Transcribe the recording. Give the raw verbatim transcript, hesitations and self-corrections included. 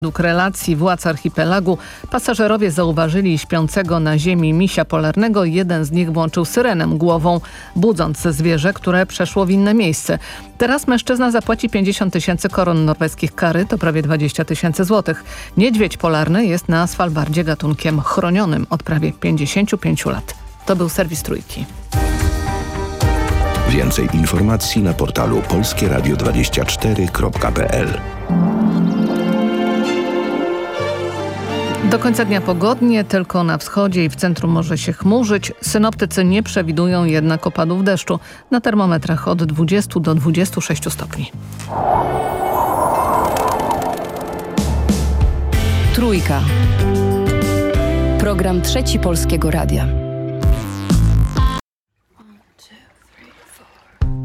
Według relacji władz archipelagu pasażerowie zauważyli śpiącego na ziemi misia polarnego. Jeden z nich włączył syrenę głową, budząc zwierzę, które przeszło w inne miejsce. Teraz mężczyzna zapłaci pięćdziesiąt tysięcy koron norweskich kary, to prawie dwadzieścia tysięcy złotych. Niedźwiedź polarny jest na Svalbardzie gatunkiem chronionym od prawie pięćdziesięciu pięciu lat. To był serwis Trójki. Więcej informacji na portalu polskie radio dwadzieścia cztery kropka p l. Do końca dnia pogodnie, tylko na wschodzie i w centrum może się chmurzyć. Synoptycy nie przewidują jednak opadów deszczu. Na termometrach od dwudziestu do dwudziestu sześciu stopni. Trójka. Program Trzeci Polskiego Radia.